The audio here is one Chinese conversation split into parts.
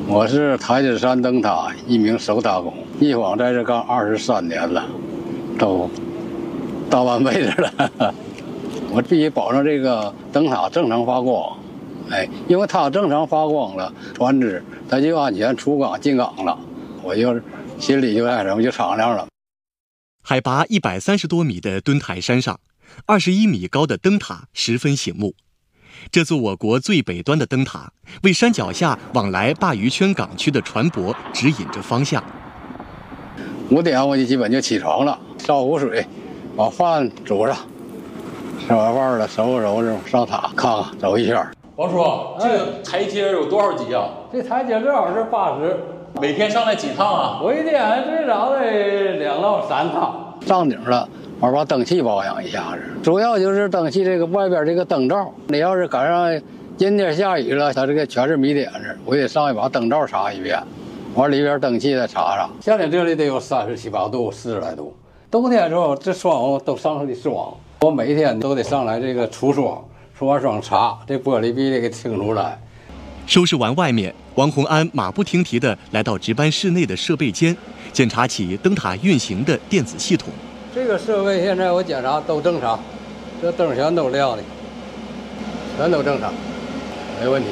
我是台阶山灯塔一名手塔工，一晃在这干23年了，都大半辈子了。我必须保证这个灯塔正常发光，因为它正常发光了，船只它就安全出港进港了，我就心里就那什么就敞亮了。 海拔130多米的墩台山上，21米高的灯塔十分醒目。这座我国最北端的灯塔，为山脚下往来鲅鱼圈港区的船舶指引着方向。 5点我就基本就起床了，烧壶水，把饭煮上，吃完饭了收拾收拾上塔看看走一圈。 王叔，这个台阶有多少级啊？ 这台阶正好是80。 每天上来几趟啊？ 我一天最少得2到3趟。上顶了，我把灯器保养一下子，主要就是灯器这个外边这个灯罩，你要是赶上阴天下雨了，它这个全是迷点子，我得上去把灯罩擦一遍，完里边灯器再擦擦。夏天这里得有37、8度、40来度，冬天的时候这霜都上的霜，我每天都得上来这个除霜，除完霜擦，这玻璃必须得给清出来。 收拾完外面，王洪安马不停蹄地来到值班室内的设备间，检查起灯塔运行的电子系统。 这个设备现在我检查都正常，这灯全都亮的，全都正常，没问题。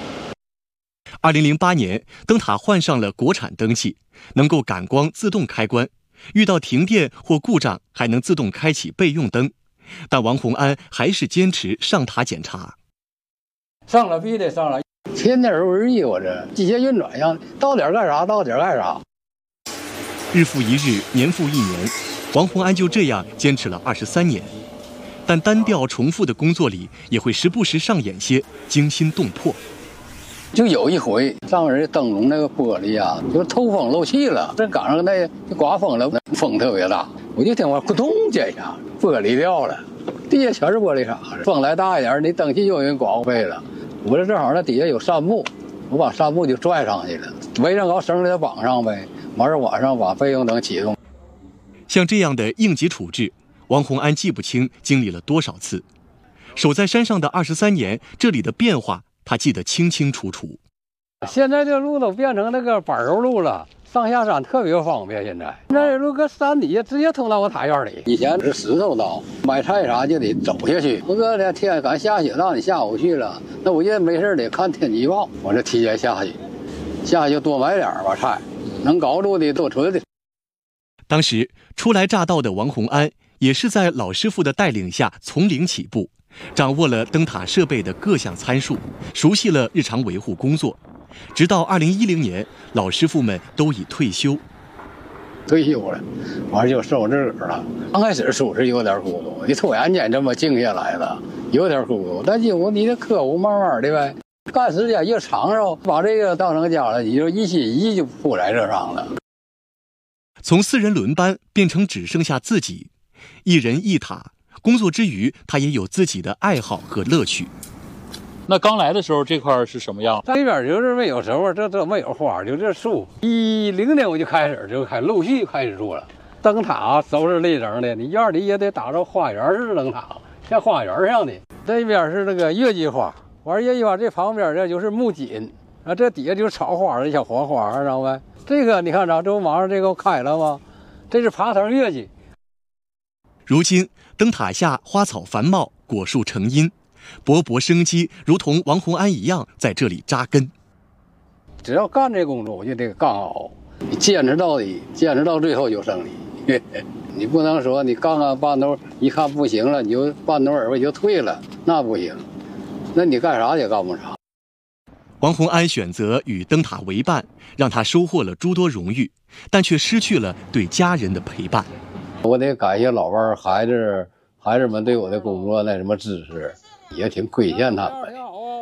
2008年，灯塔换上了国产灯器，能够感光自动开关，遇到停电或故障还能自动开启备用灯。但王洪安还是坚持上塔检查。 上了必须得上了，天天如日我这机械运转一样，到点干啥到点干啥。 日复一日，年复一年，王洪安就这样坚持了23年。但单调重复的工作里，也会时不时上演些惊心动魄。 就有一回，上面灯笼那个玻璃啊，就透风漏气了，这赶上那刮风了，风特别大，我就听我咕咚这一下，玻璃掉了，地下全是玻璃碴子。风来大一点，你灯器就有人刮飞了。我这正好那底下有杉木，我把杉木就拽上去了，围上高绳给它绑上呗，完事晚上把备用灯启动。 像这样的应急处置，王洪安记不清经历了多少次。守在山上的23年，这里的变化他记得清清楚楚。 现在这路都变成那个柏油路了，上下山特别方便。现在这路搁山底下直接通到我塔院里，以前是石头道，买菜啥就得走下去。我搁这天赶下雪，让你下午去了，那我也没事得看天气预报，我这提前下去，下去就多买点吧菜，能搞住的多存的。 当时初来乍到的王洪安也是在老师傅的带领下从零起步，掌握了灯塔设备的各项参数，熟悉了日常维护工作。直到2010年，老师傅们都已退休。 退休了，完就收自个儿了。刚开始属实有点孤独，你突然间这么静下来了，有点孤独。但是你的客户慢慢的呗，干时间越长了，把这个当成家了，你就一心一意就扑在这上了。 从4人轮班变成只剩下自己，一人一塔。工作之余，他也有自己的爱好和乐趣。 那刚来的时候这块是什么样？ 这边就是没有什么，这没有花，就这树。10年我就开始陆续开始做了。灯塔收拾立整的，你院里也得打造花园式灯塔，像花园样的。这边是那个月季花，完月季花这旁边这就是木槿，啊，这底下就是草花的小黄花，知道没？这个你看着这不马上这个开了吗？这是爬藤月季。 如今灯塔下花草繁茂，果树成荫，勃勃生机如同王洪安一样在这里扎根。 只要干这工作，我就得干好，你坚持到底，坚持到最后就胜利。你不能说你干半途一看不行了，你就半途而废就退了，那不行，那你干啥也干不长。 王洪安选择与灯塔为伴，让他收获了诸多荣誉，但却失去了对家人的陪伴。 我得感谢老伴儿、孩子们对我的工作那什么支持，也挺亏欠他们的。